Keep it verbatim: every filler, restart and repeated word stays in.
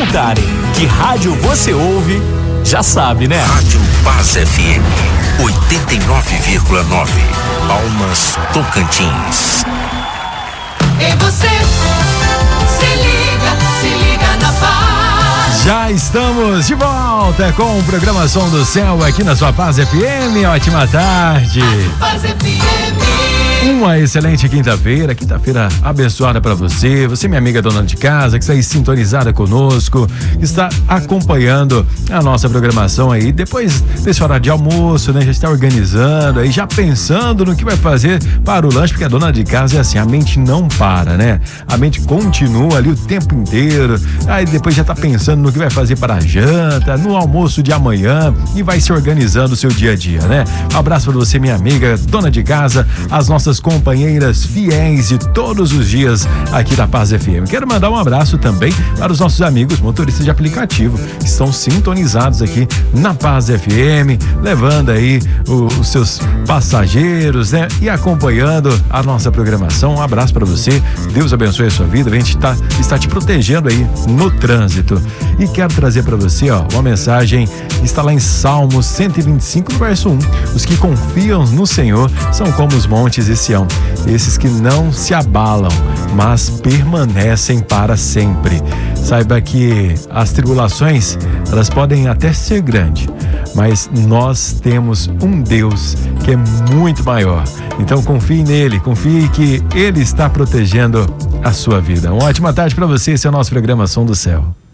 perguntarem que rádio você ouve, já sabe, né? Rádio Paz F M, oitenta e nove vírgula nove, Palmas, Tocantins. E você, se liga, se liga na Paz. Já estamos de volta com o programa Som do Céu aqui na sua Paz F M. Ótima tarde. Paz F M. Uma excelente quinta-feira, quinta-feira abençoada para você, você minha amiga dona de casa, que está aí sintonizada conosco, que está acompanhando a nossa programação aí, depois desse horário de almoço, né, já está organizando aí, já pensando no que vai fazer para o lanche, porque a dona de casa é assim, a mente não para, né, a mente continua ali o tempo inteiro, aí depois já está pensando no que vai fazer para a janta, no almoço de amanhã e vai se organizando o seu dia a dia, né. Um abraço para você minha amiga, dona de casa, as nossas companheiras fiéis de todos os dias aqui da Paz F M. Quero mandar um abraço também para os nossos amigos motoristas de aplicativo que estão sintonizados aqui na Paz F M, levando aí o, os seus passageiros, né? E acompanhando a nossa programação. Um abraço para você, Deus abençoe a sua vida, a gente tá, está te protegendo aí no trânsito. E quero trazer para você, ó, uma mensagem que está lá em Salmos cento e vinte e cinco, no verso um. Os que confiam no Senhor são como os montes e Sião, esses que não se abalam, mas permanecem para sempre. Saiba que as tribulações, elas podem até ser grandes, mas nós temos um Deus que é muito maior. Então confie nele, confie que ele está protegendo a sua vida. Uma ótima tarde para você, esse é o nosso programa Som do Céu.